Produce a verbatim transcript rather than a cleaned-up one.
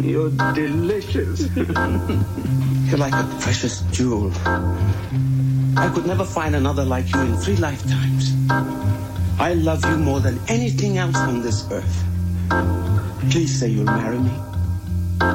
You're delicious. You're like a precious jewel. I could never find another like you in three lifetimes. I love you more than anything else on this earth. Please say you'll marry me.